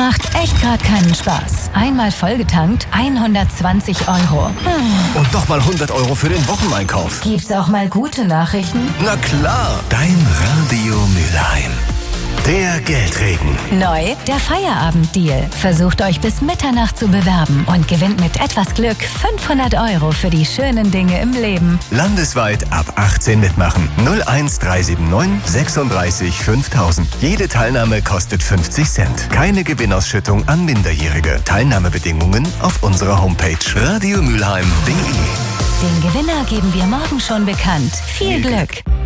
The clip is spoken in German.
Macht echt gerade keinen Spaß. Einmal vollgetankt, 120 €. Und nochmal 100 € für den Wocheneinkauf. Gibt's auch mal gute Nachrichten? Na klar, dein Radio Mülheim. Der Geldregen. Neu, der Feierabenddeal. Versucht euch bis Mitternacht zu bewerben und gewinnt mit etwas Glück 500 € für die schönen Dinge im Leben. Landesweit ab 18 mitmachen. 01379 36 5000. Jede Teilnahme kostet 50 Cent. Keine Gewinnausschüttung an Minderjährige. Teilnahmebedingungen auf unserer Homepage radiomülheim.de. Den Gewinner geben wir morgen schon bekannt. Viel Glück!